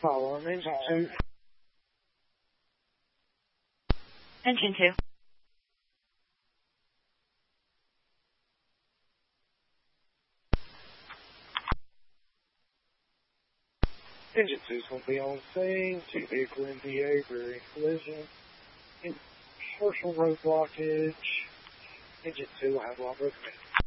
Follow on engine 2. Engine 2. Engine 2 is going to be on scene. 2 vehicle MVA, rear end collision. Partial road blockage. Engine 2 will have long recommended.